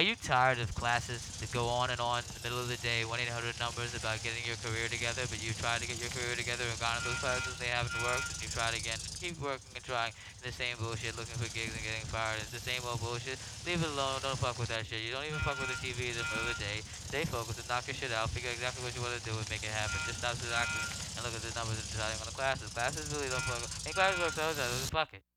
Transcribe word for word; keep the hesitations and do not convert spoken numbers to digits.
Are you tired of classes that go on and on in the middle of the day, one eight hundred numbers about getting your career together, but you try to get your career together and gone to those classes, they haven't worked, and you tried again and keep working and trying in the same bullshit, looking for gigs and getting fired. It's the same old bullshit. Leave it alone. Don't fuck with that shit. You don't even fuck with the T V in the middle of the day. Stay focused and knock your shit out. Figure exactly what you want to do and make it happen. Just stop slacking and look at the numbers and deciding on the classes. Classes really don't fuck. And classes work those. Fuck it.